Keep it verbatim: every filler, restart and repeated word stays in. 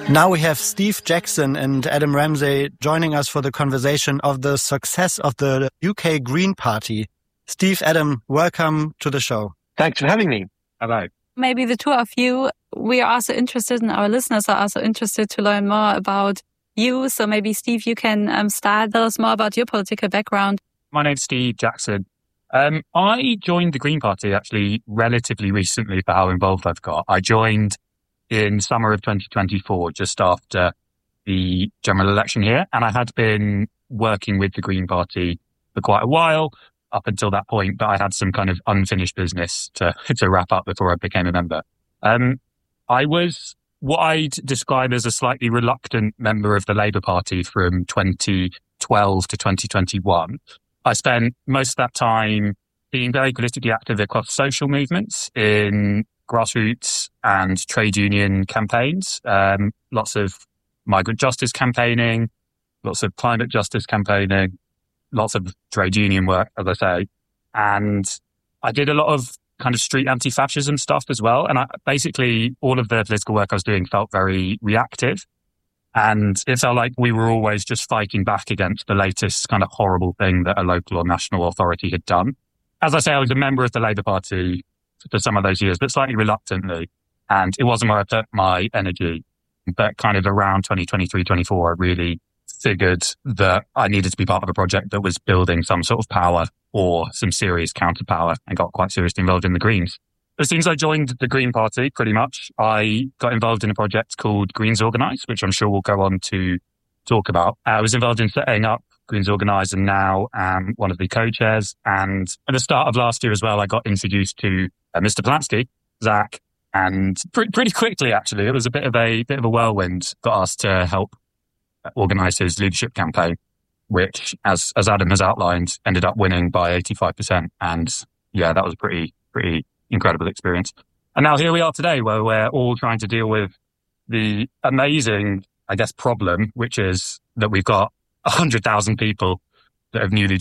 Now we have Steve Jackson and Adam Ramsay joining us for the conversation of the success of the U K Green Party. Steve, Adam, welcome to the show. Thanks for having me. Hello. Maybe the two of you, we are also interested and our listeners are also interested to learn more about you. So maybe, Steve, you can um, start. Tell us more about your political background. My name's Steve Jackson. Um, I joined the Green Party actually relatively recently for how involved I've got. I joined in summer of twenty twenty-four, just after the general election here. And I had been working with the Green Party for quite a while up until that point, but I had some kind of unfinished business to, to wrap up before I became a member. Um, I was what I'd describe as a slightly reluctant member of the Labour Party from twenty twelve to twenty twenty-one. I spent most of that time being very politically active across social movements in grassroots and trade union campaigns, um, lots of migrant justice campaigning, lots of climate justice campaigning, lots of trade union work, as I say. And I did a lot of kind of street anti-fascism stuff as well. And I, basically all of the political work I was doing felt very reactive. And it felt like we were always just fighting back against the latest kind of horrible thing that a local or national authority had done. As I say, I was a member of the Labour Party for some of those years, but slightly reluctantly. And it wasn't where I put my energy. But kind of around twenty twenty-three, twenty-four, I really figured that I needed to be part of a project that was building some sort of power or some serious counterpower, and got quite seriously involved in the Greens. As soon as I joined the Green Party, pretty much, I got involved in a project called Greens Organise, which I'm sure we'll go on to talk about. I was involved in setting up Greens Organise, and now am one of the co-chairs. And at the start of last year as well, I got introduced to uh, Mister Polanski, Zach, and pre- pretty quickly, actually, it was a bit of a bit of a whirlwind. Got asked to help organise his leadership campaign, which, as as Adam has outlined, ended up winning by eighty-five percent. And yeah, that was a pretty pretty incredible experience. And now here we are today, where we're all trying to deal with the amazing, I guess, problem, which is that we've got one hundred thousand people that have newly